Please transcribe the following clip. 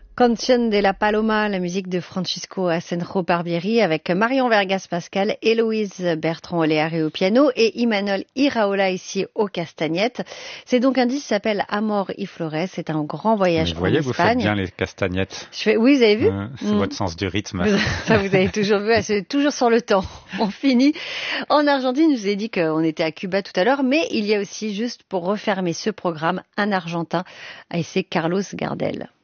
Canción de la Paloma, la musique de Francisco Asenjo Barbieri avec Marion Vergas Pascal, Héloïse Bertrand-Oléary au piano et Imanol Iraola ici aux castagnettes. C'est donc un disque qui s'appelle Amor y Flores. C'est un grand voyage en Espagne. Vous faites bien les castagnettes. Oui, vous avez vu? C'est votre sens du rythme. Ça, vous avez toujours vu, c'est toujours sur le temps. On finit en Argentine. Je vous ai dit qu'on était à Cuba tout à l'heure, mais il y a aussi, juste pour refermer ce programme, un Argentin, et c'est Carlos Gardel.